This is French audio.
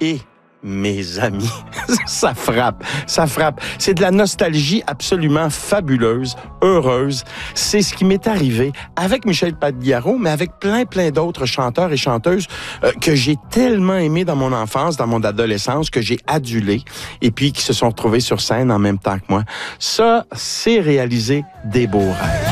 Et mes amis, ça frappe. C'est de la nostalgie absolument fabuleuse, heureuse. C'est ce qui m'est arrivé avec Michel Pagliaro, mais avec plein d'autres chanteurs et chanteuses que j'ai tellement aimés dans mon enfance, dans mon adolescence, que j'ai adulés, et puis qui se sont retrouvés sur scène en même temps que moi. Ça, c'est réaliser des beaux rêves.